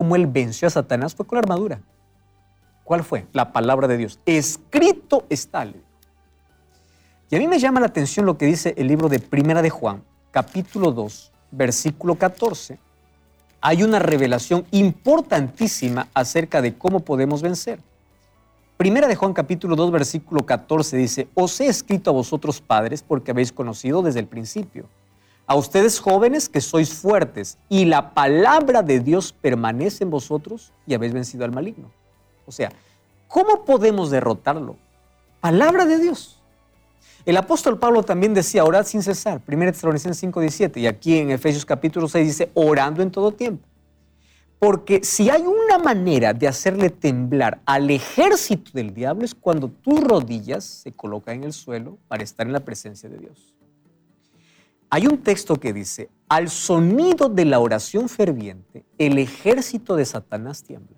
cómo él venció a Satanás fue con la armadura. ¿Cuál fue? La palabra de Dios. Escrito está. Y a mí me llama la atención lo que dice el libro de Primera de Juan, capítulo 2, versículo 14. Hay una revelación importantísima acerca de cómo podemos vencer. Primera de Juan, capítulo 2, versículo 14 dice: os he escrito a vosotros, padres, porque habéis conocido desde el principio. A ustedes, jóvenes, que sois fuertes, y la palabra de Dios permanece en vosotros, y habéis vencido al maligno. O sea, ¿cómo podemos derrotarlo? Palabra de Dios. El apóstol Pablo también decía: orad sin cesar. 1 Tesalonicenses 5:17. Y aquí en Efesios capítulo 6 dice: orando en todo tiempo. Porque si hay una manera de hacerle temblar al ejército del diablo es cuando tus rodillas se colocan en el suelo para estar en la presencia de Dios. Hay un texto que dice: al sonido de la oración ferviente, el ejército de Satanás tiembla.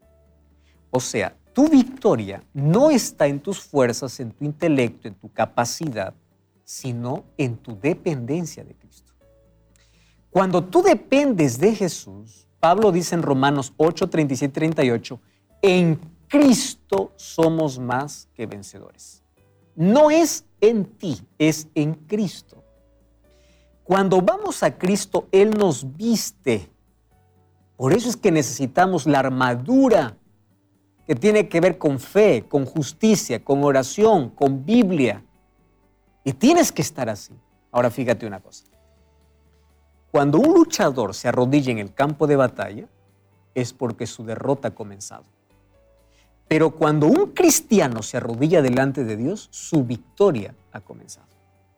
O sea, tu victoria no está en tus fuerzas, en tu intelecto, en tu capacidad, sino en tu dependencia de Cristo. Cuando tú dependes de Jesús, Pablo dice en Romanos 8, 37 y 38, en Cristo somos más que vencedores. No es en ti, es en Cristo. Cuando vamos a Cristo, Él nos viste. Por eso es que necesitamos la armadura que tiene que ver con fe, con justicia, con oración, con Biblia. Y tienes que estar así. Ahora fíjate una cosa. Cuando un luchador se arrodilla en el campo de batalla, es porque su derrota ha comenzado. Pero cuando un cristiano se arrodilla delante de Dios, su victoria ha comenzado.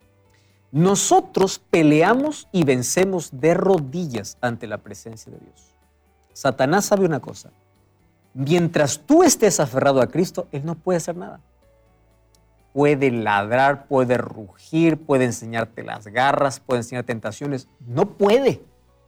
Nosotros peleamos y vencemos de rodillas ante la presencia de Dios. Satanás sabe una cosa: mientras tú estés aferrado a Cristo, Él no puede hacer nada. Puede ladrar, puede rugir, puede enseñarte las garras, puede enseñar tentaciones. No puede.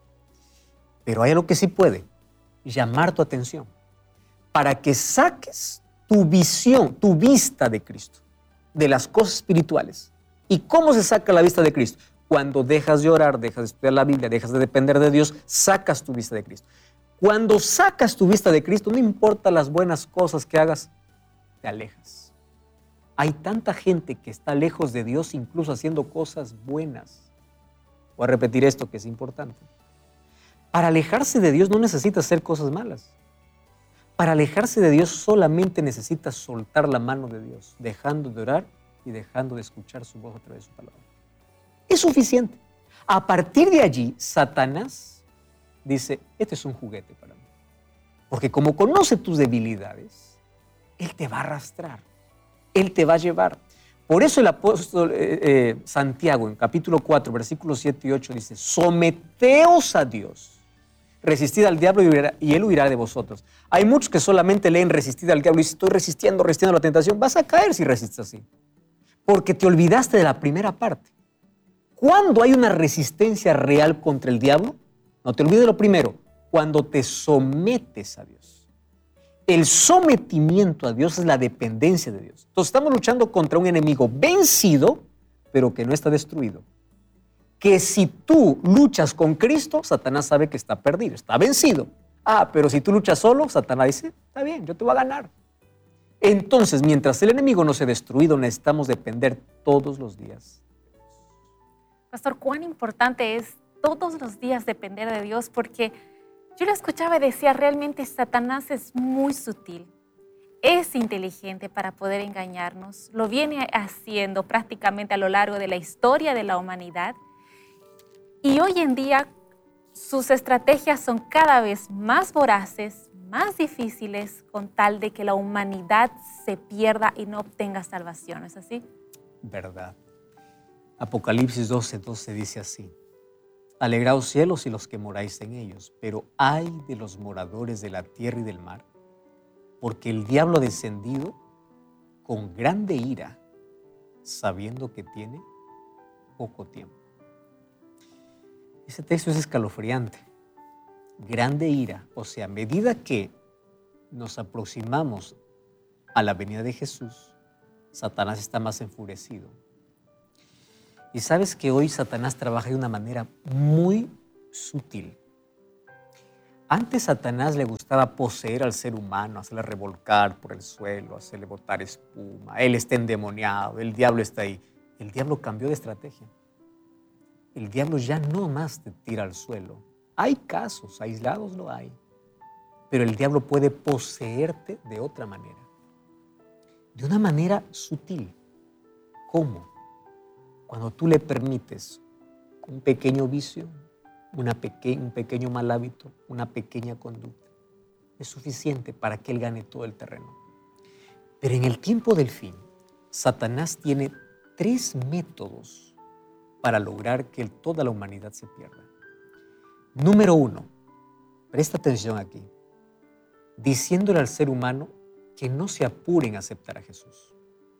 Pero hay algo que sí puede: llamar tu atención para que saques tu visión, tu vista de Cristo, de las cosas espirituales. ¿Y cómo se saca la vista de Cristo? Cuando dejas de orar, dejas de estudiar la Biblia, dejas de depender de Dios, sacas tu vista de Cristo. Cuando sacas tu vista de Cristo, no importa las buenas cosas que hagas, te alejas. Hay tanta gente que está lejos de Dios incluso haciendo cosas buenas. Voy a repetir esto que es importante. Para alejarse de Dios no necesitas hacer cosas malas. Para alejarse de Dios solamente necesitas soltar la mano de Dios, dejando de orar y dejando de escuchar su voz a través de su palabra. Es suficiente. A partir de allí, Satanás dice: este es un juguete para mí. Porque como conoce tus debilidades, Él te va a arrastrar. Él te va a llevar. Por eso el apóstol Santiago en capítulo 4, versículos 7 y 8 dice: someteos a Dios, resistid al diablo y Él huirá de vosotros. Hay muchos que solamente leen resistid al diablo y dicen: estoy resistiendo la tentación. Vas a caer si resistes así, porque te olvidaste de la primera parte. ¿Cuándo hay una resistencia real contra el diablo? No te olvides de lo primero: cuando te sometes a Dios. El sometimiento a Dios es la dependencia de Dios. Entonces estamos luchando contra un enemigo vencido, pero que no está destruido. Que si tú luchas con Cristo, Satanás sabe que está perdido, está vencido. Pero si tú luchas solo, Satanás dice: está bien, yo te voy a ganar. Entonces, mientras el enemigo no sea destruido, necesitamos depender todos los días. Pastor, cuán importante es todos los días depender de Dios, porque yo lo escuchaba y decía: realmente Satanás es muy sutil, es inteligente para poder engañarnos, lo viene haciendo prácticamente a lo largo de la historia de la humanidad, y hoy en día sus estrategias son cada vez más voraces, más difíciles, con tal de que la humanidad se pierda y no obtenga salvación. ¿Es así? Verdad. Apocalipsis 12:12 dice así: alegraos cielos y los que moráis en ellos, pero ay de los moradores de la tierra y del mar, porque el diablo ha descendido con grande ira, sabiendo que tiene poco tiempo. Ese texto es escalofriante. Grande ira, o sea, a medida que nos aproximamos a la venida de Jesús, Satanás está más enfurecido. Y sabes que hoy Satanás trabaja de una manera muy sutil. Antes Satanás le gustaba poseer al ser humano, hacerle revolcar por el suelo, hacerle botar espuma. Él está endemoniado, el diablo está ahí. El diablo cambió de estrategia. El diablo ya no más te tira al suelo. Hay casos, aislados lo hay. Pero el diablo puede poseerte de otra manera. De una manera sutil. ¿Cómo? Cuando tú le permites un pequeño vicio, un pequeño mal hábito, una pequeña conducta, es suficiente para que él gane todo el terreno. Pero en el tiempo del fin, Satanás tiene 3 métodos para lograr que toda la humanidad se pierda. Número 1, presta atención aquí, diciéndole al ser humano que no se apuren a aceptar a Jesús.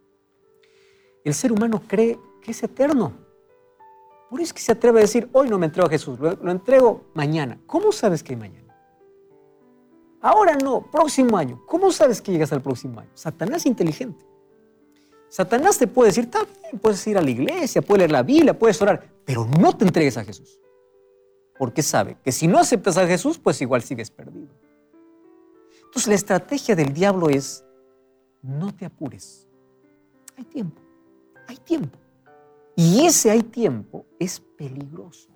El ser humano cree que es eterno. Por eso es que se atreve a decir, hoy no me entrego a Jesús, lo entrego mañana. ¿Cómo sabes que hay mañana? Ahora no, próximo año. ¿Cómo sabes que llegas al próximo año? Satanás es inteligente. Satanás te puede decir, está bien, puedes ir a la iglesia, puedes leer la Biblia, puedes orar, pero no te entregues a Jesús. Porque sabe que si no aceptas a Jesús, pues igual sigues perdido. Entonces la estrategia del diablo es, no te apures. Hay tiempo, hay tiempo. Y ese hay tiempo es peligroso.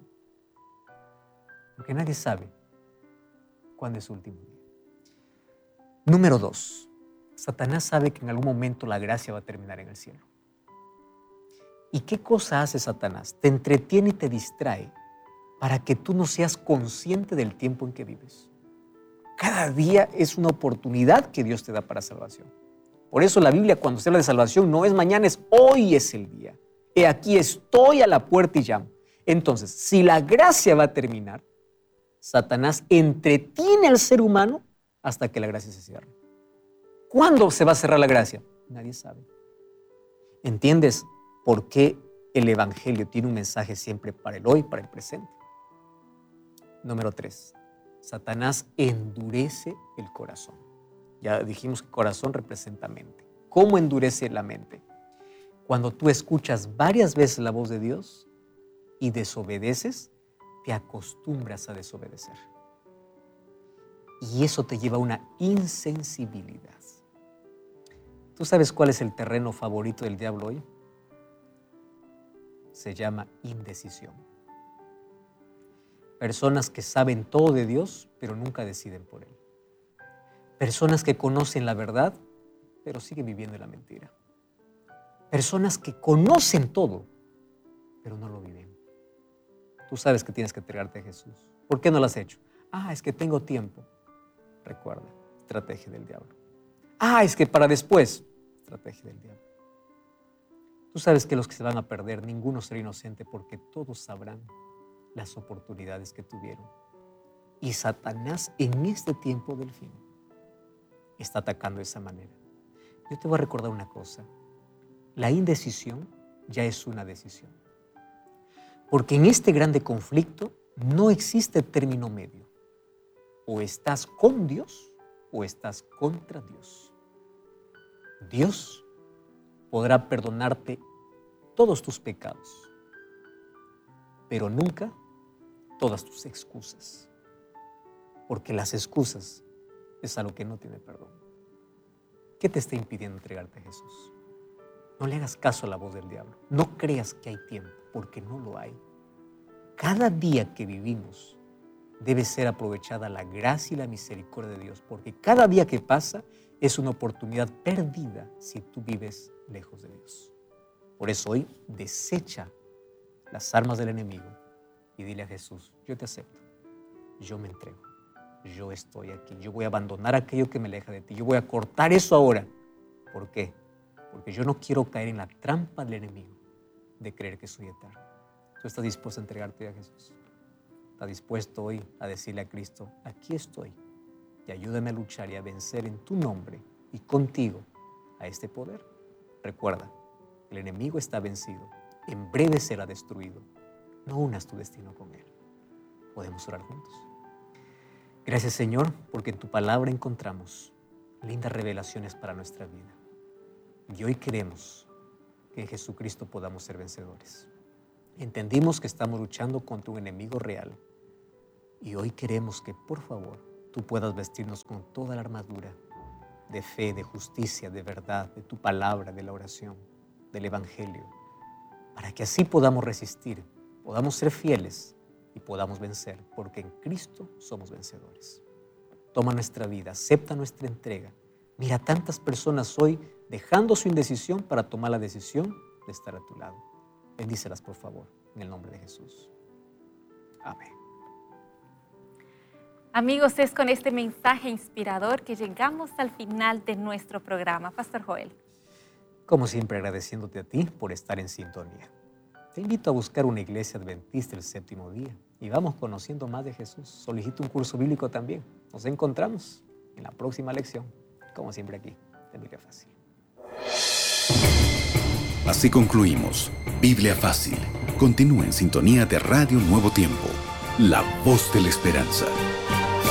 Porque nadie sabe cuándo es su último día. Número 2, Satanás sabe que en algún momento la gracia va a terminar en el cielo. ¿Y qué cosa hace Satanás? Te entretiene y te distrae para que tú no seas consciente del tiempo en que vives. Cada día es una oportunidad que Dios te da para salvación. Por eso la Biblia, cuando se habla de salvación, no es mañana, es hoy es el día. He aquí estoy a la puerta y llamo. Entonces, si la gracia va a terminar, Satanás entretiene al ser humano hasta que la gracia se cierre. ¿Cuándo se va a cerrar la gracia? Nadie sabe. ¿Entiendes por qué el Evangelio tiene un mensaje siempre para el hoy, para el presente? Número 3. Satanás endurece el corazón. Ya dijimos que corazón representa mente. ¿Cómo endurece la mente? Cuando tú escuchas varias veces la voz de Dios y desobedeces, te acostumbras a desobedecer. Y eso te lleva a una insensibilidad. ¿Tú sabes cuál es el terreno favorito del diablo hoy? Se llama indecisión. Personas que saben todo de Dios, pero nunca deciden por Él. Personas que conocen la verdad, pero siguen viviendo en la mentira. Personas que conocen todo, pero no lo viven. Tú sabes que tienes que entregarte a Jesús. ¿Por qué no lo has hecho? Es que tengo tiempo. Recuerda, estrategia del diablo. Es que para después, estrategia del diablo. Tú sabes que los que se van a perder, ninguno será inocente porque todos sabrán las oportunidades que tuvieron. Y Satanás en este tiempo del fin está atacando de esa manera. Yo te voy a recordar una cosa. La indecisión ya es una decisión. Porque en este grande conflicto no existe término medio. O estás con Dios o estás contra Dios. Dios podrá perdonarte todos tus pecados, pero nunca todas tus excusas. Porque las excusas es algo que no tiene perdón. ¿Qué te está impidiendo entregarte a Jesús? No le hagas caso a la voz del diablo. No creas que hay tiempo, porque no lo hay. Cada día que vivimos debe ser aprovechada la gracia y la misericordia de Dios, porque cada día que pasa es una oportunidad perdida si tú vives lejos de Dios. Por eso hoy desecha las armas del enemigo y dile a Jesús, yo te acepto, yo me entrego, yo estoy aquí, yo voy a abandonar aquello que me aleja de ti, yo voy a cortar eso ahora. ¿Por qué? Porque yo no quiero caer en la trampa del enemigo de creer que soy eterno. ¿Tú estás dispuesto a entregarte a Jesús? ¿Estás dispuesto hoy a decirle a Cristo, aquí estoy y ayúdame a luchar y a vencer en tu nombre y contigo a este poder? Recuerda, el enemigo está vencido, en breve será destruido. No unas tu destino con él. Podemos orar juntos. Gracias, Señor, porque en tu palabra encontramos lindas revelaciones para nuestra vida. Y hoy queremos que en Jesucristo podamos ser vencedores. Entendimos que estamos luchando contra un enemigo real Y hoy queremos que, por favor, tú puedas vestirnos con toda la armadura de fe, de justicia, de verdad, de tu palabra, de la oración, del Evangelio, para que así podamos resistir, podamos ser fieles y podamos vencer, porque en Cristo somos vencedores. Toma nuestra vida, acepta nuestra entrega. Mira tantas personas hoy dejando su indecisión para tomar la decisión de estar a tu lado. Bendícelas, por favor, en el nombre de Jesús. Amén. Amigos, es con este mensaje inspirador que llegamos al final de nuestro programa. Pastor Joel. Como siempre, agradeciéndote a ti por estar en sintonía. Te invito a buscar una iglesia adventista el séptimo día y vamos conociendo más de Jesús. Solicita un curso bíblico también. Nos encontramos en la próxima lección, como siempre aquí, de Biblia Fácil. Así concluimos Biblia Fácil. Continúa en sintonía de Radio Nuevo Tiempo, la voz de la esperanza.